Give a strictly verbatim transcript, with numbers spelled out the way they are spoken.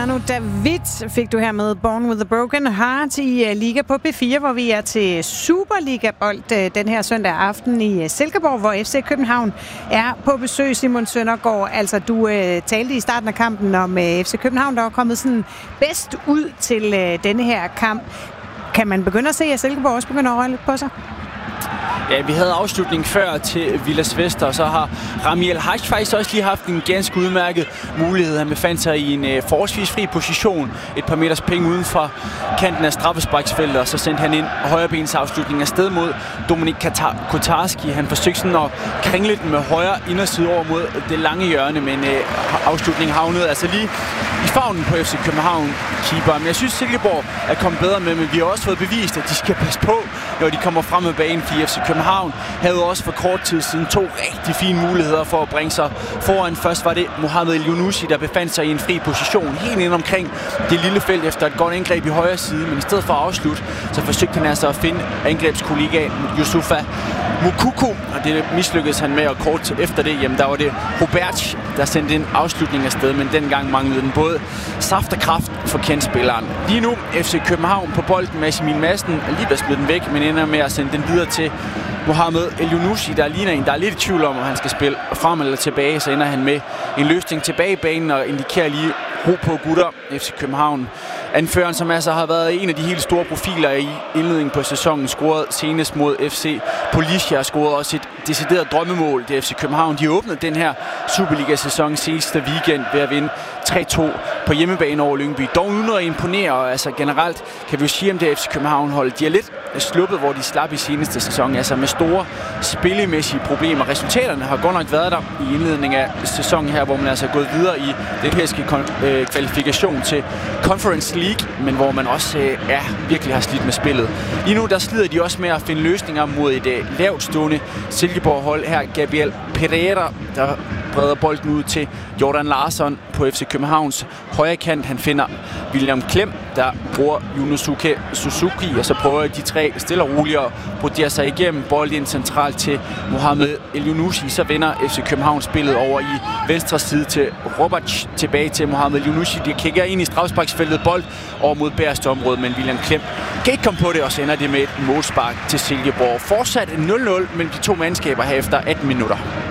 Manu David fik du her med Born with a Broken Heart i Liga på B fire, hvor vi er til Superliga-bold den her søndag aften i Silkeborg, hvor F C København er på besøg. Simon Søndergaard, altså du øh, talte i starten af kampen om øh, F C København, der var kommet sådan bedst ud til øh, denne her kamp. Kan man begynde at se, at Silkeborg også begynder at røre lidt på sig? Ja, vi havde afslutning før til Villas Vester, og så har Rami El Haj faktisk også lige haft en ganske udmærket mulighed. Han befandt sig i en øh, forholdsvis fri position, et par meters penge uden for kanten af straffesparksfeltet, og så sendte han ind højrebens afslutning afsted mod Dominik Kotarski. Han forsøgte sådan at kringle den med højre inderside over mod det lange hjørne, men øh, afslutningen havnede altså lige i favnen på F C København-keeper. Men jeg synes, Silkeborg er kommet bedre med, men vi har også fået bevist, at de skal passe på, når de kommer frem med banen, fordi F C København havde også for kort tid siden to rigtig fine muligheder for at bringe sig foran. Først var det Mohamed El-Yunusi, der befandt sig i en fri position helt ind omkring det lille felt efter et godt angreb i højre side, men i stedet for at afslutte, så forsøgte han altså at finde angrebskollegaen Yusufa Moukoko, og det mislykkedes han med, og kort efter det, jamen der var det Robert, der sendte en afslutning afsted, men dengang manglede den både saft og kraft for kendspilleren. Lige nu F C København på bolden med Simon Madsen, er lige ved at smide den væk, men ender med at sende den videre til Mohamed El-Yunusi, der ligner en, der er lidt i tvivl om, om han skal spille frem eller tilbage, så ender han med en løsning tilbage i banen og indikerer lige ro på gutter. F C København anføreren, som altså har været en af de helt store profiler i indledningen på sæsonen, scorede senest mod F C Policia, scorede også et decideret drømmemål. Det er F C København. De åbnede den her Superliga-sæson sidste weekend ved at vinde tre to på hjemmebane over Lyngby. Dog uden at imponere, og altså generelt kan vi jo sige om det F C København-hold. De er lidt sluppet, hvor de slap i seneste sæson, altså med store spillemæssige problemer. Resultaterne har godt nok været der i indledningen af sæsonen her, hvor man altså er gået videre i den europæiske øh, kvalifikation til Conference League, men hvor man også øh, er, virkelig har slidt med spillet. Lige nu der slider de også med at finde løsninger mod et øh, lavtstående Silkeborg-hold her. Gabriel Pereira, der breder bolden ud til Jordan Larsson på F C Københavns højre kant. Han finder William Klem, der bruger Yunosuke Suzuki, og så prøver de tre stille og roligt at brodere sig igennem bolden centralt til Mohamed El-Yunusi. Så vender F C København spillet over i venstre side til Robert, tilbage til Mohamed El-Yunusi. De kigger ind i straffesparksfeltet, bold over mod bagerste område, men William Klem kan ikke komme på det, og så ender det med et målspark til Silkeborg. Fortsat nul nul mellem de to mandskaber her efter atten minutter.